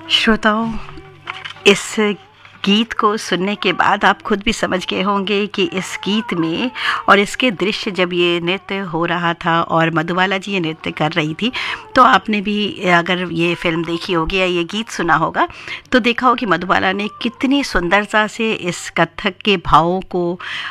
श्रोताओं, इस गीत को सुनने के बाद आप खुद भी समझ गए होंगे कि इस गीत में और इसके दृश्य जब ये नृत्य हो रहा था और मधुबाला जी ये नृत्य कर रही थी, तो आपने भी अगर ये फिल्म देखी होगी या ये गीत सुना होगा तो देखा हो कि मधुबाला ने कितनी सुंदरता से इस कथक के भावों को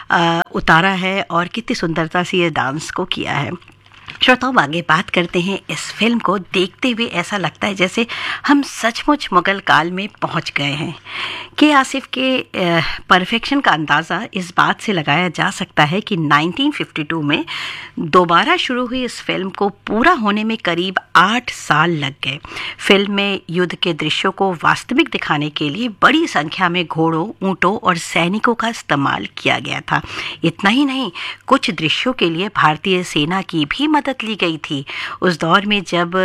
उतारा है और कितनी सुंदरता से ये डांस को किया है। श्रोताओं, आगे बात करते हैं। इस फिल्म को देखते हुए ऐसा लगता है जैसे हम सचमुच मुगल काल में पहुंच गए हैं। के आसिफ के परफेक्शन का अंदाज़ा इस बात से लगाया जा सकता है कि 1952 में दोबारा शुरू हुई इस फिल्म को पूरा होने में करीब 8 साल लग गए। फिल्म में युद्ध के दृश्यों को वास्तविक दिखाने के लिए बड़ी संख्या में घोड़ों, ऊंटों और सैनिकों का इस्तेमाल किया गया था। इतना ही नहीं, कुछ दृश्यों के लिए भारतीय सेना की भी मदद ली गई थी। उस दौर में जब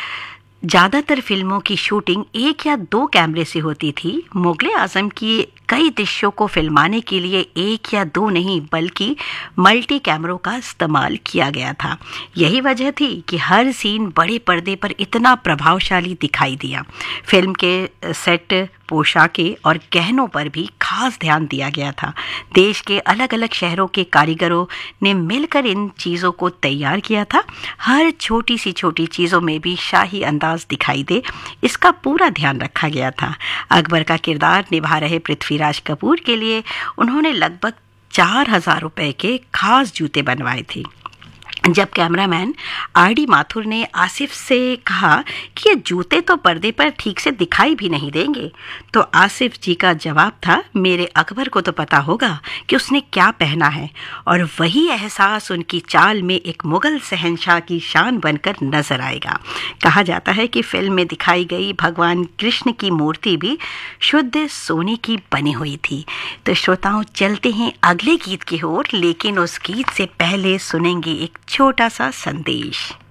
ज़्यादातर फिल्मों की शूटिंग 1 या 2 कैमरे से होती थी, मुगले आजम की कई दृश्यों को फिल्माने के लिए 1 या 2 नहीं बल्कि मल्टी कैमरों का इस्तेमाल किया गया था। यही वजह थी कि हर सीन बड़े पर्दे पर इतना प्रभावशाली दिखाई दिया। फिल्म के सेट, पोशाकें और गहनों पर भी खास ध्यान दिया गया था। देश के अलग अलग शहरों के कारीगरों ने मिलकर इन चीज़ों को तैयार किया था। हर छोटी सी छोटी चीज़ों में भी शाही अंदाज दिखाई दे, इसका पूरा ध्यान रखा गया था। अकबर का किरदार निभा रहे पृथ्वीराज कपूर के लिए उन्होंने लगभग 4,000 रुपए के खास जूते बनवाए थे। जब कैमरामैन आर.डी. माथुर ने आसिफ से कहा कि ये जूते तो पर्दे पर ठीक से दिखाई भी नहीं देंगे, तो आसिफ जी का जवाब था, मेरे अकबर को तो पता होगा कि उसने क्या पहना है। और वही एहसास उनकी चाल में एक मुगल शहंशाह की शान बनकर नजर आएगा। कहा जाता है कि फिल्म में दिखाई गई भगवान कृष्ण की मूर्ति भी शुद्ध सोने की बनी हुई थी। तो श्रोताओं, चलते हैं अगले गीत की ओर, लेकिन उस गीत से पहले सुनेंगे एक छोटा सा संदेश।